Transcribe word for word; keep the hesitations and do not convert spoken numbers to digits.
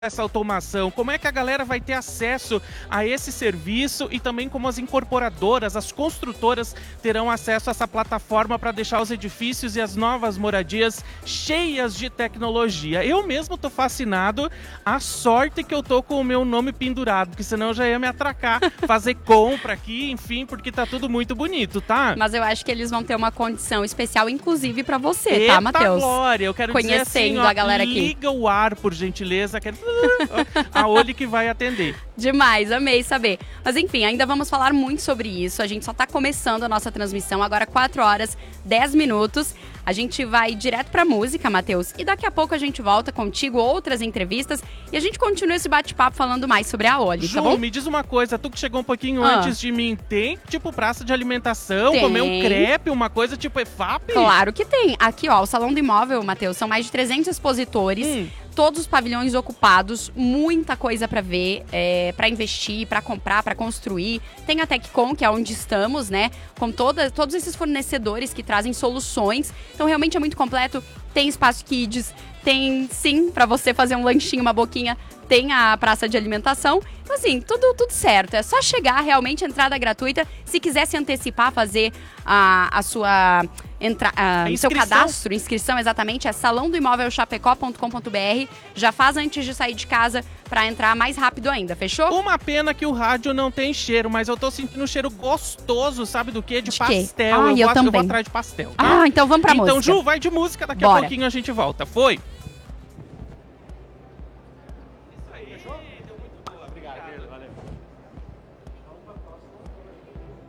essa automação? Como é que a galera vai ter acesso a esse serviço e também como as incorporadoras, as construtoras terão acesso a essa plataforma para deixar os edifícios e as novas moradias cheias de tecnologia? Eu mesmo tô fascinado, a sorte que eu tô com o meu nome pendurado, porque senão eu já ia me atracar, fazer compra aqui, enfim, porque tá tudo muito bonito, tá? Mas eu acho que eles vão ter uma condição especial, inclusive para você, Eita tá, Matheus? glória, eu quero Conhecendo dizer assim, ó, a galera aqui. liga o ar, por gentileza, quero... a Oli que vai atender. Demais, amei saber. Mas enfim, ainda vamos falar muito sobre isso. A gente só tá começando a nossa transmissão, agora quatro horas, dez minutos. A gente vai direto pra música, Matheus. E daqui a pouco a gente volta contigo, outras entrevistas. E a gente continua esse bate-papo falando mais sobre a Oli, Ju, tá bom? me diz uma coisa, tu que chegou um pouquinho Ah. antes de mim, tem tipo praça de alimentação, Tem. comer um crepe, uma coisa tipo E F A P? Claro que tem. Aqui, ó, o Salão do Imóvel, Matheus, são mais de trezentos expositores. Hum. Todos os pavilhões ocupados, muita coisa pra ver, é, para investir, pra comprar, pra construir. Tem a TecCom, que é onde estamos, né? Com toda, todos esses fornecedores que trazem soluções. Então, realmente é muito completo. Tem espaço kids, tem, sim, pra você fazer um lanchinho, uma boquinha. Tem a praça de alimentação. Então, assim, tudo, tudo certo. É só chegar, realmente, entrada gratuita. Se quiser se antecipar, fazer a, a sua... Entra, ah, seu cadastro, inscrição, exatamente, é salão do imóvel chapecó ponto com ponto br. Já faz antes de sair de casa pra entrar mais rápido ainda, fechou? Uma pena que o rádio não tem cheiro, mas eu tô sentindo um cheiro gostoso, sabe do quê? De, De quê? pastel. Ah, eu, eu vou, eu também. vou atrás de pastel, tá? Ah, então vamos pra então, música. Ju, vai de música, daqui Bora. a pouquinho a gente volta. Foi?